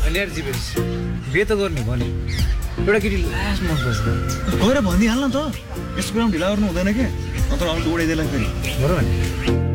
अनि यार जीवेश बे त गर्ने भने एउटा केटी लास्ट मन पर्छ गएर भनिदिइहाल्न त यस्तो कुरा ढिला गर्नु हुँदैन के नत्र आउनु उडाइदिएला फेरि बरु भने